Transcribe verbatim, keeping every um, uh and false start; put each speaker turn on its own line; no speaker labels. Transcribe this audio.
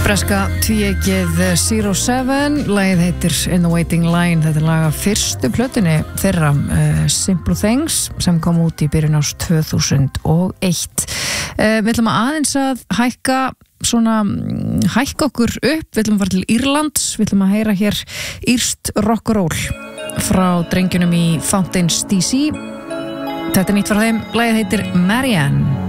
Breska tvíeykið Zero Seven, lagið heitir In the Waiting Line. Þetta er lag af fyrstu plötunni þeirra, uh, Simple Things, sem kom út í byrjun árs tvö þúsund og eitt. Uh, við ætlum að aðeins að hækka svona, hækka okkur upp, við ætlum að fara til Írlands, við ætlum að heyra hér írskt rock'n'roll frá drengjunum í Fountains D C. Þetta er nýtt frá þeim, lagið heitir Marianne.